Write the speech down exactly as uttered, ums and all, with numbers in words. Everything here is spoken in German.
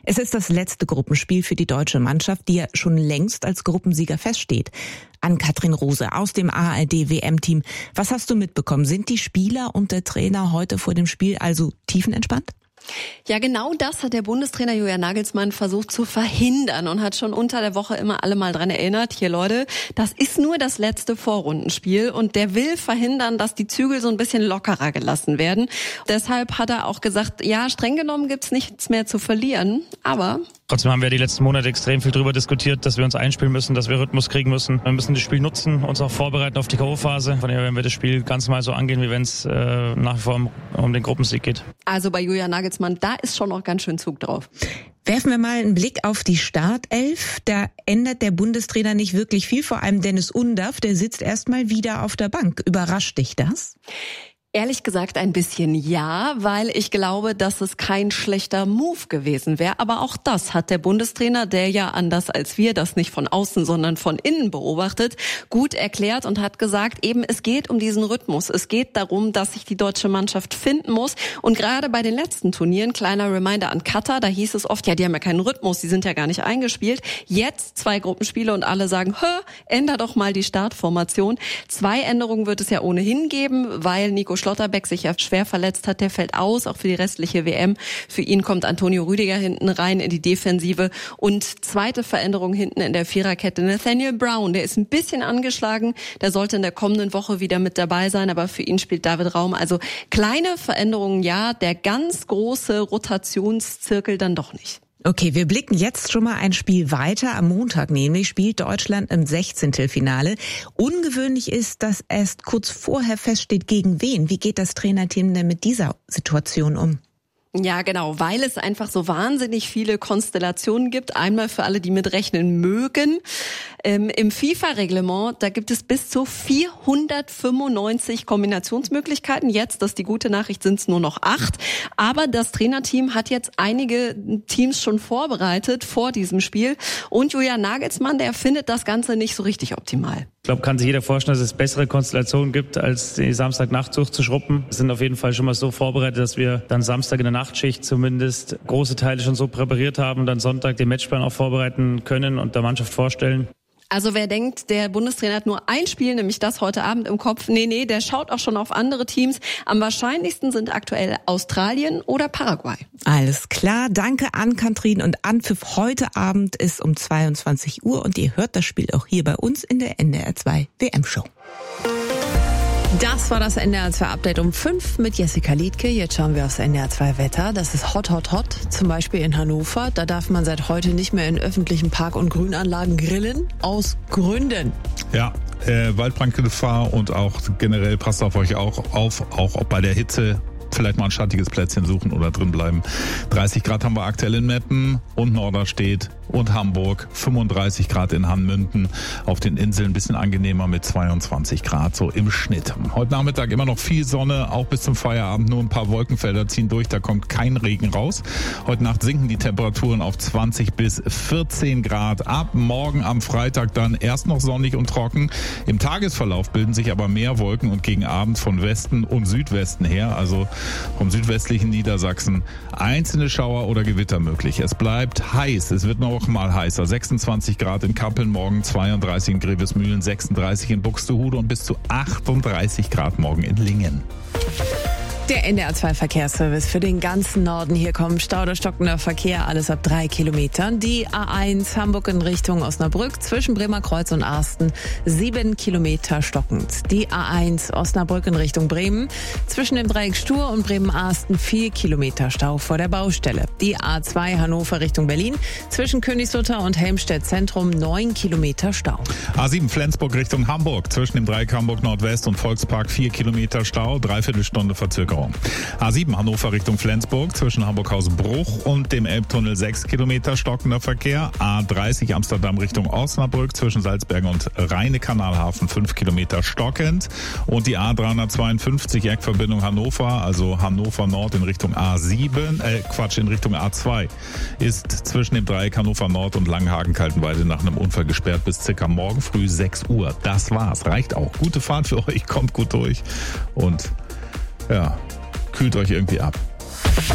Es ist das letzte Gruppenspiel für die deutsche Mannschaft, die ja schon längst als Gruppensieger feststeht. Ann-Kathrin Rose aus dem A R D-W M-Team. Was hast du mitbekommen? Sind die Spieler und der Trainer heute vor dem Spiel also tiefenentspannt? Ja, genau das hat der Bundestrainer Julian Nagelsmann versucht zu verhindern und hat schon unter der Woche immer alle mal dran erinnert, hier Leute, das ist nur das letzte Vorrundenspiel und der will verhindern, dass die Zügel so ein bisschen lockerer gelassen werden. Deshalb hat er auch gesagt, ja, streng genommen gibt's nichts mehr zu verlieren, aber... Trotzdem haben wir die letzten Monate extrem viel darüber diskutiert, dass wir uns einspielen müssen, dass wir Rhythmus kriegen müssen. Wir müssen das Spiel nutzen, uns auch vorbereiten auf die K O-Phase. Von daher werden wir das Spiel ganz mal so angehen, wie wenn es äh, nach wie vor um, um den Gruppensieg geht. Also bei Julian Nagelsmann, da ist schon noch ganz schön Zug drauf. Werfen wir mal einen Blick auf die Startelf. Da ändert der Bundestrainer nicht wirklich viel, vor allem Dennis Undaff, der sitzt erstmal wieder auf der Bank. Überrascht dich das? Ehrlich gesagt ein bisschen ja, weil ich glaube, dass es kein schlechter Move gewesen wäre. Aber auch das hat der Bundestrainer, der ja anders als wir das nicht von außen, sondern von innen beobachtet, gut erklärt und hat gesagt, eben es geht um diesen Rhythmus. Es geht darum, dass sich die deutsche Mannschaft finden muss. Und gerade bei den letzten Turnieren, kleiner Reminder an Katar, da hieß es oft, ja, die haben ja keinen Rhythmus, die sind ja gar nicht eingespielt. Jetzt zwei Gruppenspiele und alle sagen, hä, änder doch mal die Startformation. Zwei Änderungen wird es ja ohnehin geben, weil Nico Schlotterbeck sich ja schwer verletzt hat, der fällt aus, auch für die restliche W M. Für ihn kommt Antonio Rüdiger hinten rein in die Defensive. Und zweite Veränderung hinten in der Viererkette, Nathaniel Brown, der ist ein bisschen angeschlagen, der sollte in der kommenden Woche wieder mit dabei sein, aber für ihn spielt David Raum. Also kleine Veränderungen ja, der ganz große Rotationszirkel dann doch nicht. Okay, wir blicken jetzt schon mal ein Spiel weiter. Am Montag nämlich spielt Deutschland im Sechzehntelfinale. Ungewöhnlich ist, dass erst kurz vorher feststeht, gegen wen. Wie geht das Trainerteam denn mit dieser Situation um? Ja, genau, weil es einfach so wahnsinnig viele Konstellationen gibt. Einmal für alle, die mitrechnen mögen. Ähm, Im FIFA-Reglement, da gibt es bis zu vierhundertfünfundneunzig Kombinationsmöglichkeiten. Jetzt, das ist die gute Nachricht, sind es nur noch acht. Aber das Trainerteam hat jetzt einige Teams schon vorbereitet vor diesem Spiel. Und Julian Nagelsmann, der findet das Ganze nicht so richtig optimal. Ich glaube, kann sich jeder vorstellen, dass es bessere Konstellationen gibt, als die Samstag-Nacht durchzuschruppen. Wir sind auf jeden Fall schon mal so vorbereitet, dass wir dann Samstag in der Nachtschicht zumindest große Teile schon so präpariert haben und dann Sonntag den Matchplan auch vorbereiten können und der Mannschaft vorstellen. Also wer denkt, der Bundestrainer hat nur ein Spiel, nämlich das heute Abend im Kopf, nee, nee, der schaut auch schon auf andere Teams. Am wahrscheinlichsten sind aktuell Australien oder Paraguay. Alles klar, danke Ann-Kathrin und Anpfiff heute Abend ist um zweiundzwanzig Uhr und ihr hört das Spiel auch hier bei uns in der N D R zwei W M-Show. Das war das N D R zwei Update um fünf mit Jessica Liedke. Jetzt schauen wir aufs N D R zwei Wetter. Das ist hot, hot, hot. Zum Beispiel in Hannover. Da darf man seit heute nicht mehr in öffentlichen Park- und Grünanlagen grillen. Aus Gründen. Ja, äh, Waldbrandgefahr und auch generell passt auf euch auch auf, auch bei der Hitze. Vielleicht mal ein schattiges Plätzchen suchen oder drin bleiben. dreißig Grad haben wir aktuell in Meppen und Norderstedt und Hamburg. fünfunddreißig Grad in Hanmünden. Auf den Inseln ein bisschen angenehmer mit zweiundzwanzig Grad so im Schnitt. Heute Nachmittag immer noch viel Sonne, auch bis zum Feierabend. Nur ein paar Wolkenfelder ziehen durch, da kommt kein Regen raus. Heute Nacht sinken die Temperaturen auf zwanzig bis vierzehn Grad. Ab morgen am Freitag dann erst noch sonnig und trocken. Im Tagesverlauf bilden sich aber mehr Wolken und gegen Abend von Westen und Südwesten her, also vom südwestlichen Niedersachsen, einzelne Schauer oder Gewitter möglich. Es bleibt heiß, es wird noch mal heißer. sechsundzwanzig Grad in Kappeln morgen, zweiunddreißig in Grevesmühlen, sechsunddreißig in Buxtehude und bis zu achtunddreißig Grad morgen in Lingen. Der N D R zwei Verkehrsservice für den ganzen Norden. Hier kommt Stau oder stockender Verkehr, alles ab drei Kilometern. Die A eins Hamburg in Richtung Osnabrück zwischen Bremerkreuz und Arsten sieben Kilometer stockend. Die A eins Osnabrück in Richtung Bremen zwischen dem Dreieck Stur und Bremen-Arsten vier Kilometer Stau vor der Baustelle. Die A zwei Hannover Richtung Berlin zwischen Königslutter und Helmstedt Zentrum neun Kilometer Stau. A sieben Flensburg Richtung Hamburg zwischen dem Dreieck Hamburg Nordwest und Volkspark vier Kilometer Stau, dreiviertel Stunde Verzögerung. A sieben Hannover Richtung Flensburg zwischen Hamburghausen-Bruch und dem Elbtunnel sechs Kilometer stockender Verkehr. A dreißig Amsterdam Richtung Osnabrück zwischen Salzbergen und Rheine-Kanalhafen fünf Kilometer stockend. Und die A dreihundertzweiundfünfzig Eckverbindung Hannover, also Hannover Nord in Richtung A sieben, äh Quatsch, in Richtung A zwei, ist zwischen dem Dreieck Hannover Nord und Langenhagen-Kaltenweide nach einem Unfall gesperrt bis circa morgen früh sechs Uhr. Das war's, reicht auch. Gute Fahrt für euch, kommt gut durch und ja, kühlt euch irgendwie ab.